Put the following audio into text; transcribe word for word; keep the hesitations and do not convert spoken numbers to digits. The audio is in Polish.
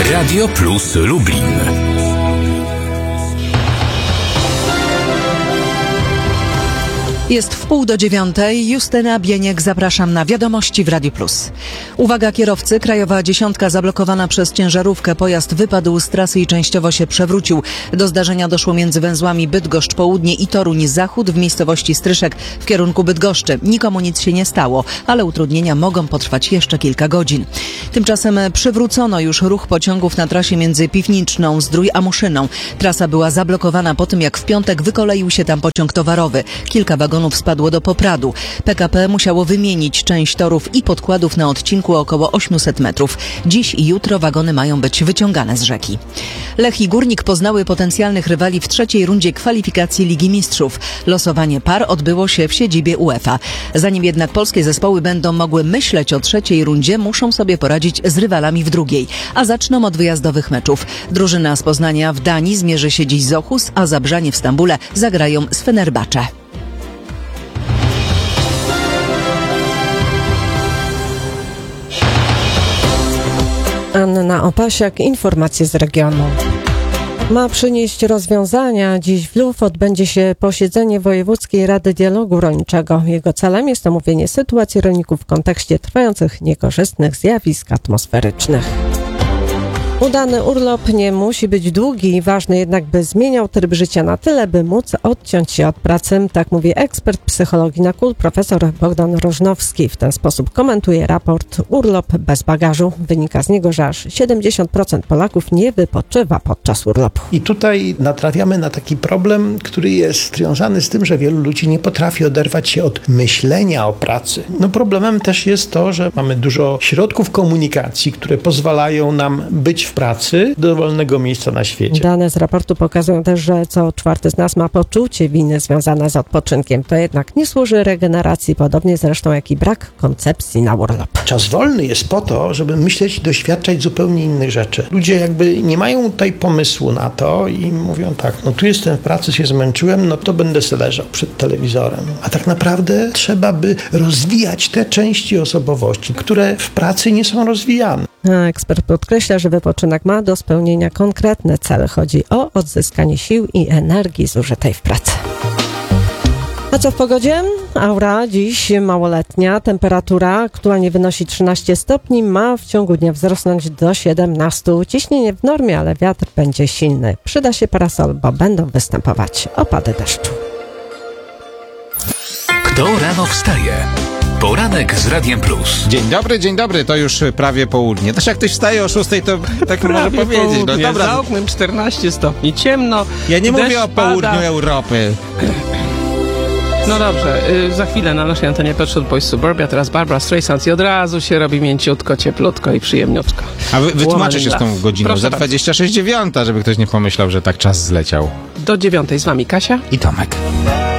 Radio Plus Lublin. Jest w pół do dziewiątej. Justyna Bieniek, zapraszam na Wiadomości w Radiu Plus. Uwaga kierowcy, krajowa dziesiątka zablokowana przez ciężarówkę. Pojazd wypadł z trasy i częściowo się przewrócił. Do zdarzenia doszło między węzłami Bydgoszcz Południe i Toruń Zachód w miejscowości Stryszek w kierunku Bydgoszczy. Nikomu nic się nie stało, ale utrudnienia mogą potrwać jeszcze kilka godzin. Tymczasem przywrócono już ruch pociągów na trasie między Piwniczną, Zdrój a Muszyną. Trasa była zablokowana po tym, jak w piątek wykoleił się tam pociąg towarowy. Kilka wagonów spadło do Popradu. P K P musiało wymienić część torów i podkładów na odcinku około osiemset metrów. Dziś i jutro wagony mają być wyciągane z rzeki. Lech i Górnik poznały potencjalnych rywali w trzeciej rundzie kwalifikacji Ligi Mistrzów. Losowanie par odbyło się w siedzibie UEFA. Zanim jednak polskie zespoły będą mogły myśleć o trzeciej rundzie, muszą sobie poradzić z rywalami w drugiej. A zaczną od wyjazdowych meczów. Drużyna z Poznania w Danii zmierzy się dziś z Ochus, a Zabrzanie w Stambule zagrają z Fenerbahce. Anna Opasiak, informacje z regionu. Ma przynieść rozwiązania. Dziś w Lwów odbędzie się posiedzenie Wojewódzkiej Rady Dialogu Rolniczego. Jego celem jest omówienie sytuacji rolników w kontekście trwających niekorzystnych zjawisk atmosferycznych. Udany urlop nie musi być długi i ważny jednak, by zmieniał tryb życia na tyle, by móc odciąć się od pracy. Tak mówi ekspert psychologii na K U L, profesor Bogdan Rożnowski. W ten sposób komentuje raport Urlop bez bagażu. Wynika z niego, że aż siedemdziesiąt procent Polaków nie wypoczywa podczas urlopu. I tutaj natrafiamy na taki problem, który jest związany z tym, że wielu ludzi nie potrafi oderwać się od myślenia o pracy. No problemem też jest to, że mamy dużo środków komunikacji, które pozwalają nam być w pracy, dowolnego miejsca na świecie. Dane z raportu pokazują też, że co czwarty z nas ma poczucie winy związane z odpoczynkiem. To jednak nie służy regeneracji, podobnie zresztą jak i brak koncepcji na urlop. Czas wolny jest po to, żeby myśleć i doświadczać zupełnie innych rzeczy. Ludzie jakby nie mają tutaj pomysłu na to i mówią tak, no tu jestem w pracy, się zmęczyłem, no to będę se leżał przed telewizorem. A tak naprawdę trzeba by rozwijać te części osobowości, które w pracy nie są rozwijane. A ekspert podkreśla, że wypoczynek ma do spełnienia konkretne cele. Chodzi o odzyskanie sił i energii zużytej w pracy. A co w pogodzie? Aura dziś małoletnia. Temperatura aktualnie wynosi trzynaście stopni. Ma w ciągu dnia wzrosnąć do siedemnastu. Ciśnienie w normie, ale wiatr będzie silny. Przyda się parasol, bo będą występować opady deszczu. Kto rano wstaje? Poranek z Radiem Plus. Dzień dobry, dzień dobry, to już prawie południe. Też jak ktoś wstaje o szóstej, to tak może powiedzieć. No dobra. Za oknem czternaście stopni, ciemno. Ja nie mówię o południu pada. Europy. No dobrze, yy, za chwilę na naszej antenie Pet Shop Boys Suburbia, teraz Barbara Streisand i od razu się robi mięciutko, cieplutko i przyjemniutko. A wy, wytłumaczę się z tą godziną. Proszę Za bardzo. dwadzieścia sześć dziewiąta, żeby ktoś nie pomyślał, że tak czas zleciał. Do dziewiątej z wami Kasia I Tomek.